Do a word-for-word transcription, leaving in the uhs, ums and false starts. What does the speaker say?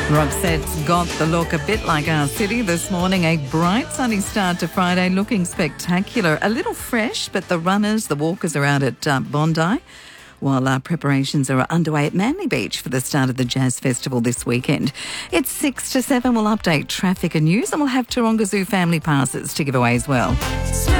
Roxette's got the look a bit like our city this morning. A bright sunny start to Friday, looking spectacular. A little fresh, but the runners, the walkers are out at uh, Bondi, while our preparations are underway at Manly Beach for the start of the Jazz Festival this weekend. It's six to seven. We'll update traffic and news, and we'll have Taronga Zoo family passes to give away as well.